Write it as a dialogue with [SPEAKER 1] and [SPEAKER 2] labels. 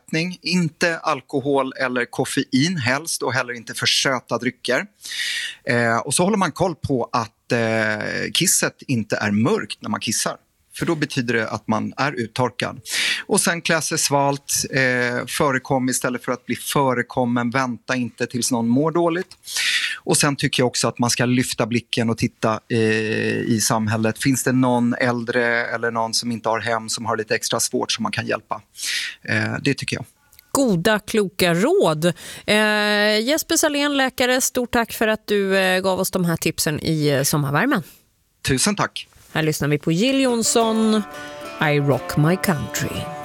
[SPEAKER 1] nedsättning, inte alkohol eller koffein helst och heller inte för söta drycker. Och så håller man koll på att kisset inte är mörkt när man kissar. För då betyder det att man är uttorkad. Och sen klä sig svalt, förekom istället för att bli förekommen, vänta inte tills någon mår dåligt. Och sen tycker jag också att man ska lyfta blicken och titta i samhället. Finns det någon äldre eller någon som inte har hem som har lite extra svårt som man kan hjälpa? Det tycker jag.
[SPEAKER 2] Goda, kloka råd. Jesper Salén, läkare, stort tack för att du gav oss de här tipsen i sommarvärmen.
[SPEAKER 1] Tusen tack.
[SPEAKER 2] Här lyssnar vi på Jill Johnson, I Rock My Country.